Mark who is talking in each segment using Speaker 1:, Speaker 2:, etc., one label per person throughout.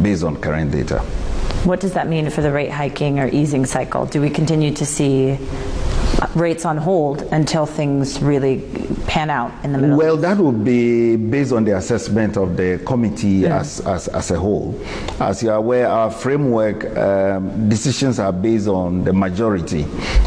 Speaker 1: based on current data.
Speaker 2: What does that mean for the rate hiking or easing cycle? Do we continue to see rates on hold until things really pan out in the middle?
Speaker 1: Well, that would be based on the assessment of the committee as a whole. As you are aware, our framework decisions are based on the majority,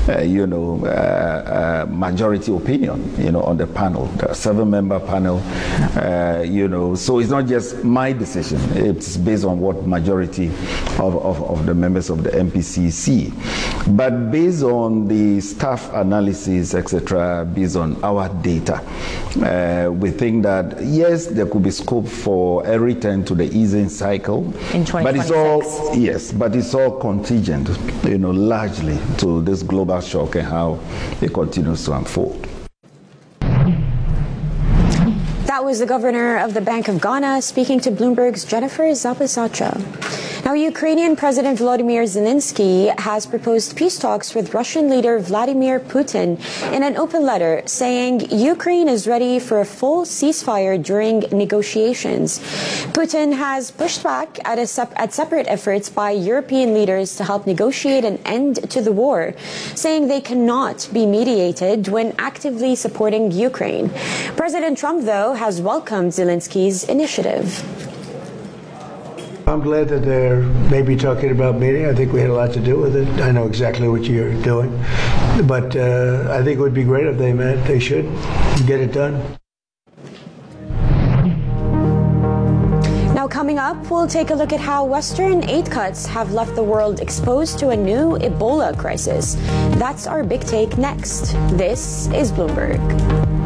Speaker 1: majority opinion, on the panel, the 7-member panel, So it's not just my decision; it's based on what majority of the members of the MPC see. But based on the staff analysis, etc., based on our data, we think that yes, there could be scope for a return to the easing cycle
Speaker 2: in 2026.
Speaker 1: But it's all contingent, largely to this global shock and how it continues to unfold.
Speaker 3: That was the governor of the Bank of Ghana speaking to Bloomberg's Jennifer Zapisacha. Now, Ukrainian President Volodymyr Zelensky has proposed peace talks with Russian leader Vladimir Putin in an open letter, saying Ukraine is ready for a full ceasefire during negotiations. Putin has pushed back at separate efforts by European leaders to help negotiate an end to the war, saying they cannot be mediated when actively supporting Ukraine. President Trump, though, has welcomed Zelensky's initiative.
Speaker 4: I'm glad that they're maybe talking about meeting. I think we had a lot to do with it. I know exactly what you're doing. But I think it would be great if they met. They should get it done.
Speaker 3: Now, coming up, we'll take a look at how Western aid cuts have left the world exposed to a new Ebola crisis. That's our big take next. This is Bloomberg.